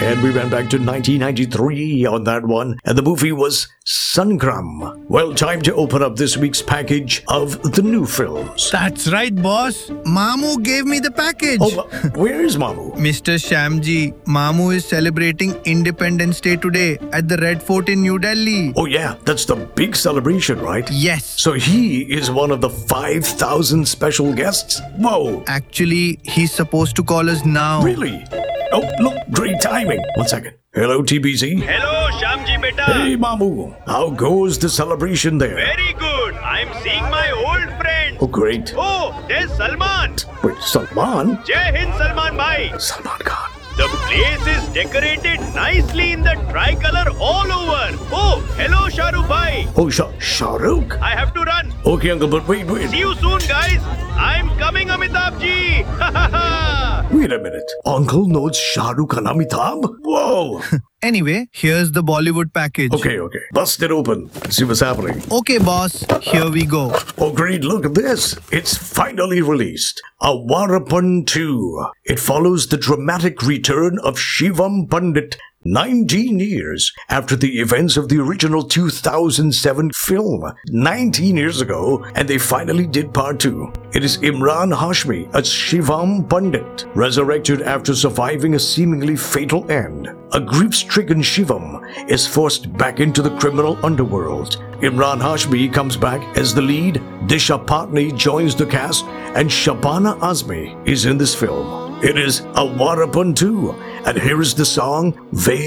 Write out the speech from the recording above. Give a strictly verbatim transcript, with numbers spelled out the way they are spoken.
And we went back to nineteen ninety-three on that one. And the movie was Sangram. Well, time to open up this week's package of the new films. That's right, boss. Mamu gave me the package. Oh, where is Mamu? Mister Shamji, Mamu is celebrating Independence Day today at the Red Fort in New Delhi. Oh yeah, that's the big celebration, right? Yes. So he is one of the five thousand special guests? Whoa. Actually, he's supposed to call us now. Really? Oh, look, great timing. One second. Hello, T B C. Hello, Shamji beta. Hey, Mamu. How goes the celebration there? Very good. I'm seeing my old friend. Oh, great. Oh, there's Salman. Wait, Salman? Jai Hind, Salman bhai. Salman Khan. The place is decorated nicely in the tricolor all over. Oh, hello, Shah Rukh bhai. Oh, Shah, Shah Rukh? I have to run. Okay, uncle, but wait, wait. See you soon, guys. I'm coming, Amitabh ji. Ha ha ha. Wait a minute. Uncle knows Shah Rukh and Amitabh? Whoa. Anyway, here's the Bollywood package. Okay, okay. Bust it open. Let's see what's happening. Okay, boss. Here we go. Oh, great. Look at this. It's finally released. Awarapan two. It follows the dramatic return of Shivam Pandit nineteen years after the events of the original two thousand seven film. nineteen years ago, and they finally did part two. It is Imran Hashmi as Shivam Pandit, resurrected after surviving a seemingly fatal end. A grief-stricken Shivam is forced back into the criminal underworld. Imran Hashmi comes back as the lead, Disha Patni joins the cast, and Shabana Azmi is in this film. It is Awarapan two, and here is the song, Ve